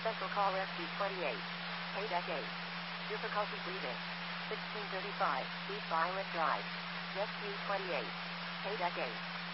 Special call SB-28. Paydeck 8. Difficulty breathing. 1635 East Violet Drive. SB-28. Paydeck 8.